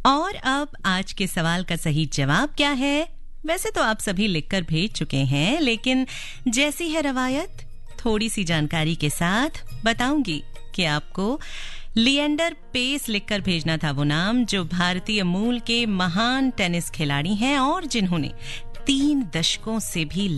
और अब आज के सवाल का सही जवाब क्या है? वैसे तो आप सभी लिखकर भेज चुके हैं, लेकिन जैसी है रवायत, थोड़ी सी जानकारी के साथ बताऊंगी कि आपको लिएंडर पेस लिखकर भेजना था वो नाम जो भारतीय मूल के महान टेनिस खिलाड़ी हैं और जिन्होंने 3 दशकों से भी